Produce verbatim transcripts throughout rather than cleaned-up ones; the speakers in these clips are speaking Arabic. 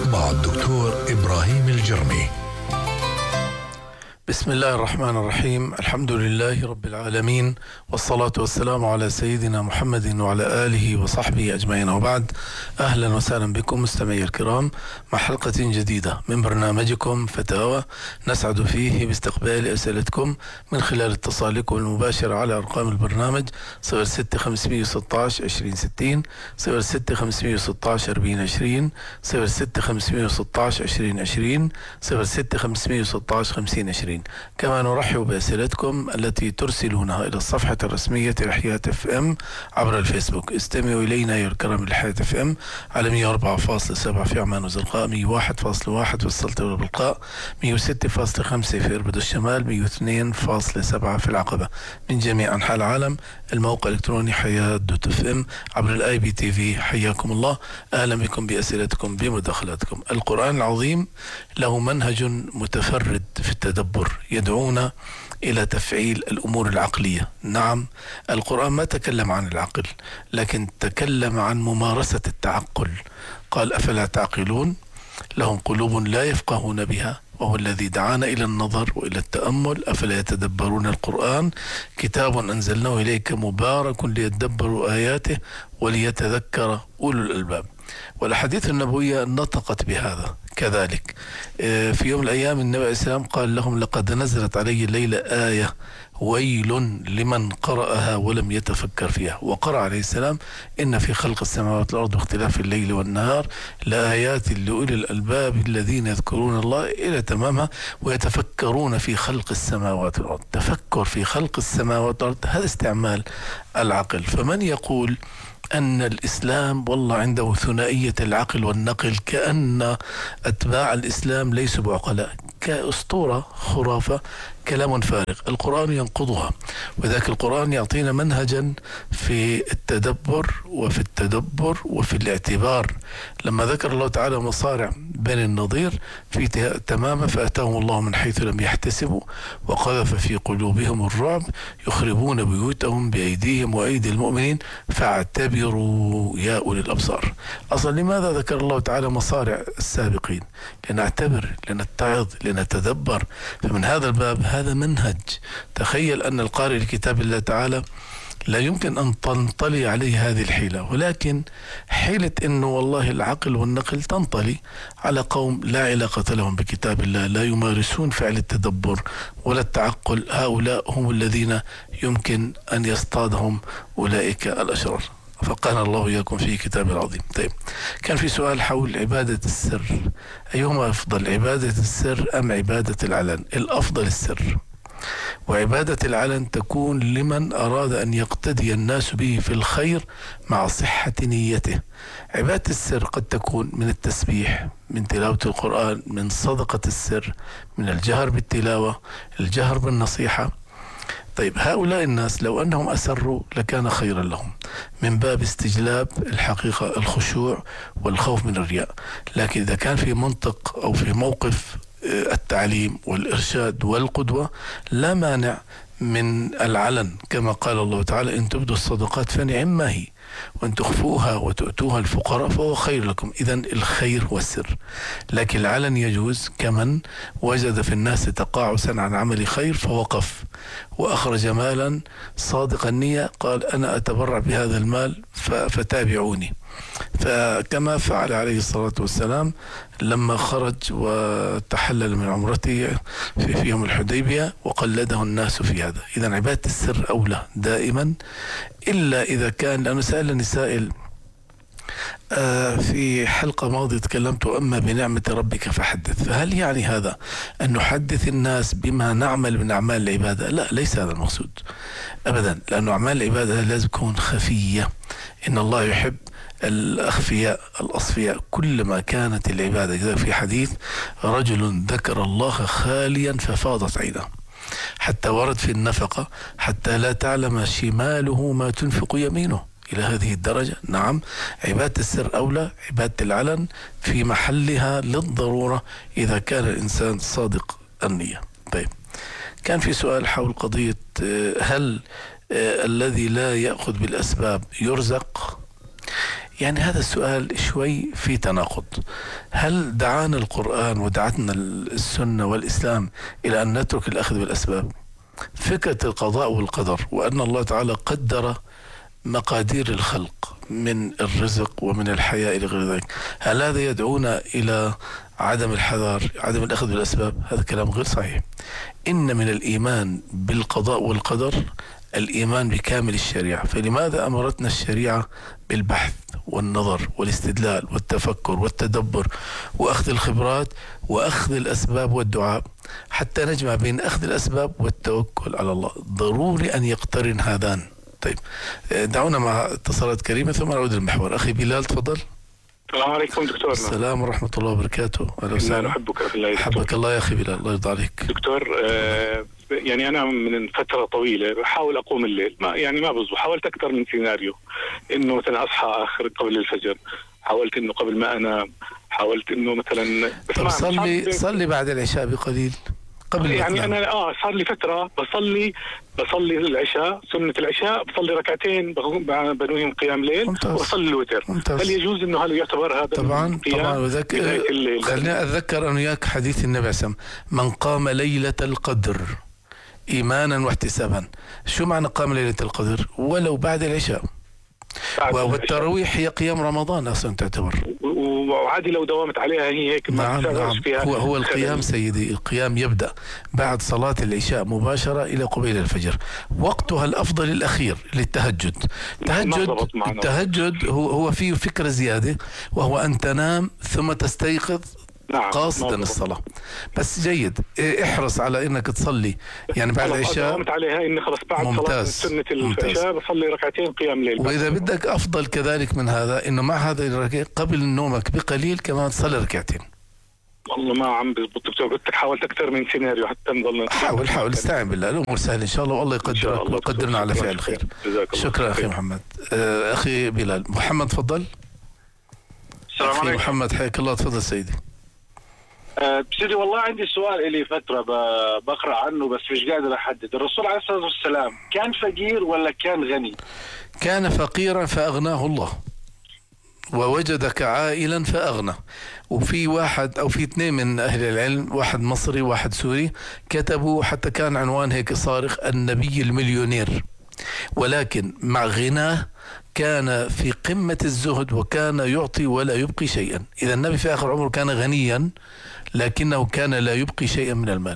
مع الدكتور إبراهيم الجرمي. بسم الله الرحمن الرحيم. الحمد لله رب العالمين، والصلاة والسلام على سيدنا محمد وعلى آله وصحبه أجمعين، وبعد. أهلا وسهلا بكم مستمعي الكرام مع حلقة جديدة من برنامجكم فتاوى، نسعد فيه باستقبال أسئلتكم من خلال اتصالكم المباشر على أرقام البرنامج صفر ستة خمسمائة وستة عشر عشرين ستين، صفر ستة خمسمائة وستة عشر أربعين عشرين، صفر ستة خمسمائة وستة عشر عشرين عشرين، صفر ستة خمسمائة وستة عشر خمسين عشرين. كما نرحب بأسئلتكم التي ترسلونها إلى الصفحة الرسمية لحياة اف ام عبر الفيسبوك. استمعوا إلينا يا الكرام لحياة اف ام على مئة وأربعة فاصلة سبعة في عمان وزرقاء، مئة وواحد فاصلة واحد في السلطة والبلقاء، مئة وستة فاصلة خمسة في إربد الشمال، مئة واثنين فاصلة سبعة في العقبة. من جميع أنحاء العالم الموقع الإلكتروني حياة دوت اف ام عبر الاي بي تي في. حياكم الله، أهلا بكم بأسئلتكم بمداخلاتكم. القرآن العظيم له منهج متفرد في التدبر يدعونا إلى تفعيل الأمور العقلية. نعم، القرآن ما تكلم عن العقل، لكن تكلم عن ممارسة التعقل. قال: أفلا تعقلون؟ لهم قلوب لا يفقهون بها، وهو الذي دعانا إلى النظر وإلى التأمل. أفلا يتدبرون القرآن؟ كتاب أنزلناه إليك مبارك ليتدبروا آياته وليتذكر أولو الألباب. والأحاديث النبوية نطقت بهذا كذلك. في يوم من الأيام النبي عليه السلام قال لهم: لقد نزلت علي الليلة آية ويل لمن قرأها ولم يتفكر فيها. وقرأ عليه السلام: إن في خلق السماوات والأرض واختلاف الليل والنهار لآيات لأولي الألباب الذين يذكرون الله إلى تمامها ويتفكرون في خلق السماوات والأرض. تفكر في خلق السماوات والأرض هذا استعمال العقل. فمن يقول أن الإسلام والله عنده ثنائية العقل والنقل كأن أتباع الإسلام ليسوا بعقلاء، كأسطورة خرافة، كلام فارغ. القرآن ينقضها، وذاك القرآن يعطينا منهجا في التدبر وفي التدبر وفي الاعتبار. لما ذكر الله تعالى مصارع بني النضير في تمامه: فأتاهم الله من حيث لم يحتسبوا وقذف في قلوبهم الرعب يخربون بيوتهم بأيديهم وأيدي المؤمنين فاعتبروا يا أولي الأبصار. أصلا لماذا ذكر الله تعالى مصارع السابقين؟ لنعتبر، لنتعظ، لنتدبر. فمن هذا الباب هذا منهج. تخيل أن القارئ لكتاب الله تعالى لا يمكن أن تنطلي عليه هذه الحيلة، ولكن حيلة أنه والله العقل والنقل تنطلي على قوم لا علاقة لهم بكتاب الله، لا يمارسون فعل التدبر ولا التعقل. هؤلاء هم الذين يمكن أن يصطادهم أولئك الأشرار. فقال الله إياكم في كتاب العظيم. طيب، كان في سؤال حول عبادة السر، أيهما أفضل، عبادة السر أم عبادة العلن؟ الأفضل السر، وعبادة العلن تكون لمن أراد أن يقتدي الناس به في الخير مع صحة نيته. عبادة السر قد تكون من التسبيح، من تلاوة القرآن، من صدقة السر، من الجهر بالتلاوة، الجهر بالنصيحة. طيب، هؤلاء الناس لو أنهم أسروا لكان خيرا لهم من باب استجلاب الحقيقة، الخشوع والخوف من الرياء. لكن إذا كان في منطق أو في موقف التعليم والإرشاد والقدوة لا مانع من العلن، كما قال الله تعالى: إن تبدوا الصدقات فنعم هي وإن تخفوها وتؤتوها الفقراء فهو خير لكم. إذن الخير هو السر، لكن العلن يجوز. كمن وجد في الناس تقاعسا عن عمل خير فوقف وأخرج مالا صادق النية، قال: أنا أتبرع بهذا المال فتابعوني. فكما فعل عليه الصلاة والسلام لما خرج وتحلل من عمرته في يوم الحديبية وقلده الناس في هذا. إذن عبادة السر أولى دائما، إلا إذا كان، لأنه سألني سائل آه في حلقة ماضية تكلمت: أما بنعمة ربك فحدث. فهل يعني هذا أن نحدث الناس بما نعمل من أعمال العبادة؟ لا، ليس هذا المقصود أبدا، لأن أعمال العبادة لازم تكون خفية. إن الله يحب الأخفياء الأصفياء. كلما كانت العبادة، في حديث: رجل ذكر الله خاليا ففاضت عينه، حتى ورد في النفقة: حتى لا تعلم شماله ما تنفق يمينه، إلى هذه الدرجة. نعم، عبادة السر أولى، عبادة العلن في محلها للضرورة إذا كان الإنسان صادق النية. طيب، كان في سؤال حول قضية: هل الذي لا يأخذ بالأسباب يرزق؟ يعني هذا السؤال شوي في تناقض. هل دعانا القرآن ودعتنا السنة والإسلام إلى أن نترك الأخذ بالأسباب؟ فكرة القضاء والقدر وأن الله تعالى قدر مقادير الخلق من الرزق ومن الحياة إلى غير ذلك، هل هذا يدعونا إلى عدم الحذر، عدم الأخذ بالأسباب؟ هذا كلام غير صحيح. إن من الإيمان بالقضاء والقدر الإيمان بكامل الشريعة. فلماذا أمرتنا الشريعة بالبحث والنظر والاستدلال والتفكر والتدبر وأخذ الخبرات وأخذ الأسباب والدعاء، حتى نجمع بين أخذ الأسباب والتوكل على الله. ضروري أن يقترن هذان. طيب دعونا مع اتصالات كريمة ثم نعود للمحور. أخي بلال تفضل. السلام عليكم دكتور. السلام ورحمة الله وبركاته. أهلا وسهلا. أحبك في الله. حبك الله يا أخي بلال، الله يرضى عليك. دكتور آه يعني أنا من فترة طويلة بحاول أقوم الليل، ما يعني ما بزبط. حاولت أكثر من سيناريو، إنه مثلا أصحى آخر قبل الفجر، حاولت إنه قبل ما أنام، حاولت إنه مثلا طب صلي صلي بعد العشاء بقليل قبل يعني أنا آه صار لي فترة بصلي بصلي العشاء، سنة العشاء بصلي ركعتين بنويهم قيام ليل وبصلي الوتر. هل يجوز إنه هل يعتبر هذا طبعا طبعا وذك... خليني أتذكر أنا وياك حديث النبي عليه الصلاة والسلام: من قام ليلة القدر إيمانا واحتسابا. شو معنى قام ليلة القدر؟ ولو بعد العشاء. والتراويح هي قيام رمضان أصلا تعتبر، وعادي لو داومت عليها هي هيك. نعم نعم. هو هو القيام سيدي، القيام يبدأ بعد صلاة العشاء مباشرة إلى قبيل الفجر. وقتها الأفضل الأخير للتهجد. تهجد التهجد هو هو فيه فكرة زيادة، وهو أن تنام ثم تستيقظ نعم قاصدا الصلاة. بس جيد، احرص على انك تصلي يعني بعد العشاء. قمت عليها اني خلص بعد ممتاز. صلاة سنة العشاء بصلي ركعتين قيام ليل. واذا بدك افضل كذلك من هذا، انه مع هذا الركعتين قبل نومك بقليل كمان تصلي ركعتين. والله ما عم بضبط. قلت لك حاولت اكثر من سيناريو حتى نضل. حاول حاول استعن بالله، الامور سهله ان شاء الله، والله يقدرك ويقدرنا على فعل الخير. شكرا اخي محمد. آه اخي بلال. محمد تفضل. السلام عليكم. محمد حياك الله، تفضل سيدي. أه سيدي والله عندي سؤال إلي فترة بقرأ عنه بس مش قادر أحدد. الرسول عليه الصلاة والسلام كان فقير ولا كان غني؟ كان فقيرا فأغناه الله، ووجدك عائلا فأغنى. وفي واحد أو في اثنين من أهل العلم، واحد مصري واحد سوري، كتبوا حتى كان عنوان هيك صارخ: النبي المليونير. ولكن مع غناه كان في قمة الزهد وكان يعطي ولا يبقي شيئا. إذا النبي في آخر عمره كان غنيا لكنه كان لا يبقي شيئا من المال.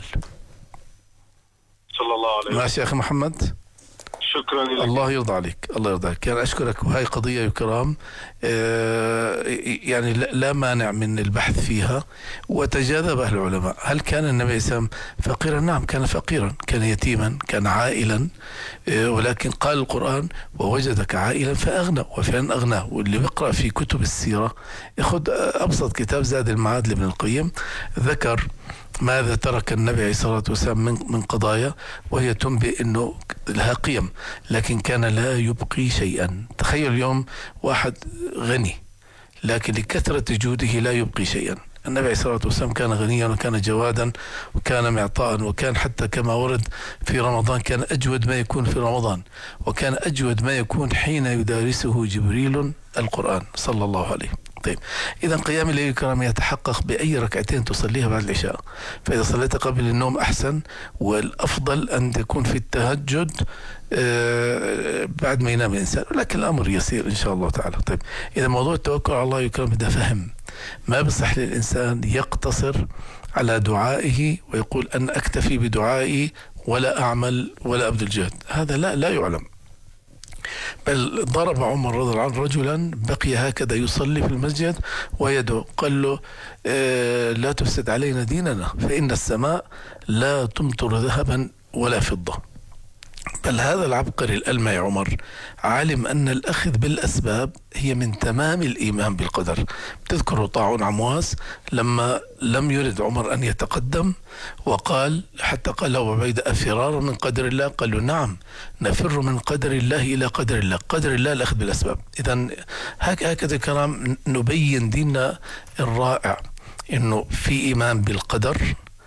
صلى الله عليه وسلم. ماشي يا أخي محمد، شكرا لك. الله يرضى عليك، الله يرضى عليك. كان أشكرك. وهي قضية يا كرام آه يعني لا مانع من البحث فيها. وتجاذب أهل العلماء: هل كان النبي صلى الله عليه وسلم فقيرا؟ نعم كان فقيرا، كان يتيما، كان عائلا، آه ولكن قال القرآن: ووجدك عائلا فأغنى. وفعلا أغناه. واللي بيقرأ في كتب السيرة ياخذ أبسط كتاب زاد المعاد لابن القيم، ذكر ماذا ترك النبي عليه الصلاة والسلام من من قضايا، وهي تنبئ انه لها قيم، لكن كان لا يبقي شيئا. تخيل اليوم واحد غني لكن لكثرة جوده لا يبقي شيئا. النبي عليه الصلاة والسلام كان غنيا وكان جوادا وكان معطاء، وكان حتى كما ورد في رمضان كان أجود ما يكون في رمضان، وكان أجود ما يكون حين يدارسه جبريل القرآن صلى الله عليه. طيب إذا قيام الليل الكرام يتحقق بأي ركعتين تصليها بعد العشاء. فإذا صليت قبل النوم أحسن، والأفضل أن تكون في التهجد بعد ما ينام الإنسان، لكن الأمر يسير إن شاء الله تعالى. طيب إذا موضوع التوكل على الله يكرم ده فهم. ما بصح للإنسان يقتصر على دعائه ويقول أن أكتفي بدعائي ولا أعمل ولا أبذل جهد، هذا لا لا يعلم. بل ضرب عمر رضي الله عنه رجلا بقي هكذا يصلي في المسجد ويدعو، قال له آه لا تفسد علينا ديننا فإن السماء لا تمطر ذهبا ولا فضة. بل هذا العبقري الألمعي عمر علم أن الأخذ بالأسباب هي من تمام الإيمان بالقدر. تذكر طاعون عمواس لما لم يرد عمر أن يتقدم وقال، حتى قال له عبيدة: أفرار من قدر الله؟ قال له: نعم نفر من قدر الله إلى قدر الله. قدر الله الأخذ بالأسباب. إذن هكذا كلام نبين ديننا الرائع، إنه في إيمان بالقدر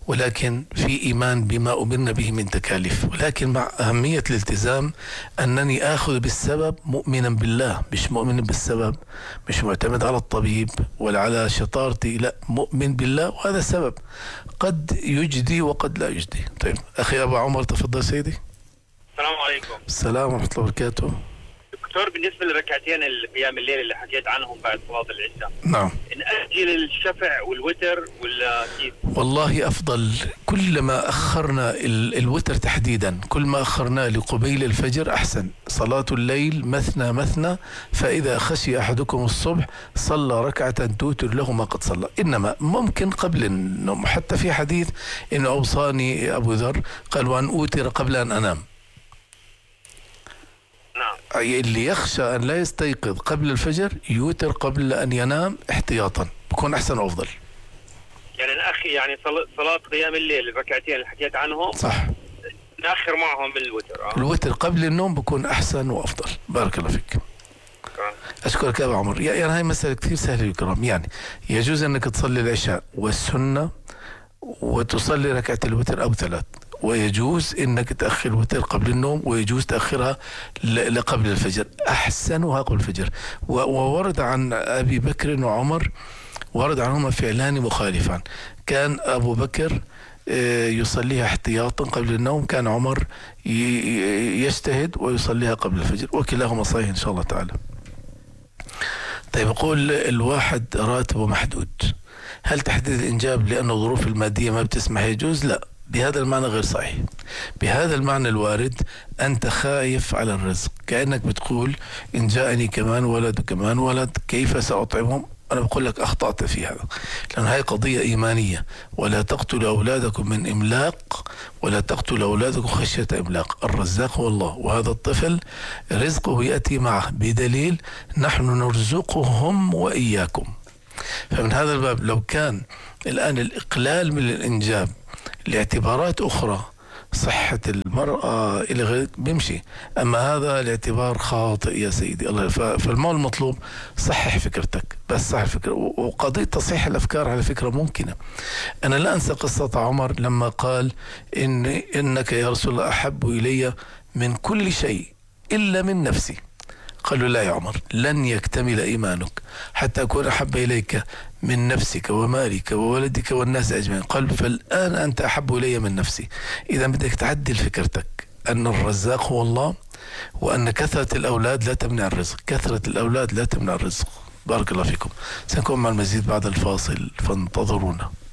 ولكن في إيمان بما أمرنا به من تكاليف، ولكن مع أهمية الالتزام أنني آخذ بالسبب مؤمنا بالله، مش مؤمن بالسبب، مش معتمد على الطبيب ولا على شطارتي، لا، مؤمن بالله، وهذا سبب قد يجدي وقد لا يجدي. طيب أخي أبو عمر تفضل سيدي. السلام عليكم. السلام ورحمة الله وبركاته. دكتور، بالنسبة للركعتين اللي قيام الليل اللي حكيت عنهم بعد صلاة العشاء، نعم، نأجل الشفع والوتر ولا كيف؟ والله أفضل كلما أخرنا ال الوتر تحديدا، كل ما أخرنا لقبيل الفجر أحسن. صلاة الليل مثنى مثنى، فإذا خشي أحدكم الصبح صلى ركعة توتر له ما قد صلى. إنما ممكن قبل النوم، حتى في حديث إنه أوصاني أبو ذر قال وأن أوتر قبل أن أنام. نعم. اللي يخشى أن لا يستيقظ قبل الفجر يوتر قبل أن ينام احتياطا، بكون أحسن وأفضل. يعني نأخي يعني صلاة قيام الليل الركعتين اللي حكيت عنهم صح، نأخر معهم الوتر. آه. الوتر قبل النوم بكون أحسن وأفضل. بارك الله فيك. آه. أشكرك يا أبو عمر. يعني هاي مسألة كثير سهلة يا كرام. يعني يجوز أنك تصلي العشاء والسنة وتصلي ركعة الوتر أو ثلاث، ويجوز انك تأخر الوتر قبل النوم، ويجوز تأخرها لقبل الفجر، احسنها قبل الفجر. وورد عن ابي بكر وعمر، ورد عنهما فعلان مخالفان. كان ابو بكر يصليها احتياطا قبل النوم، كان عمر يجتهد ويصليها قبل الفجر، وكلاهما صحيح ان شاء الله تعالى. طيب، يقول الواحد راتبه محدود، هل تحديد الإنجاب لأنه الظروف المادية ما بتسمح يجوز؟ لا، بهذا المعنى غير صحيح. بهذا المعنى الوارد أنت خايف على الرزق، كأنك بتقول إن جاءني كمان ولد وكمان ولد كيف سأطعمهم. أنا بقول لك أخطأت في هذا، لأن هاي قضية إيمانية. ولا تقتلوا أولادكم من إملاق، ولا تقتلوا أولادكم خشية إملاق، الرزاق هو الله، وهذا الطفل رزقه يأتي معه بدليل نحن نرزقهم وإياكم. فمن هذا الباب لو كان الآن الإقلال من الإنجاب لاعتبارات أخرى، صحة المرأة إلى غير، بيمشي. أما هذا الاعتبار خاطئ يا سيدي الله. فالمال المطلوب صحح فكرتك، بس صحح الفكرة. وقضية تصحيح الأفكار على فكرة ممكنة. أنا لا أنسى قصة عمر لما قال إن إنك يا رسول الله أحب إلي من كل شيء إلا من نفسي. قالوا لا يا عمر، لن يكتمل إيمانك حتى أكون أحب إليك من نفسك ومالك وولدك والناس أجمعين. قال فالآن أنت أحب إلي من نفسي. إذا بدك تعدل فكرتك أن الرزاق هو الله، وأن كثرة الأولاد لا تمنع الرزق، كثرة الأولاد لا تمنع الرزق. بارك الله فيكم. سنكون مع المزيد بعد الفاصل، فانتظرونا.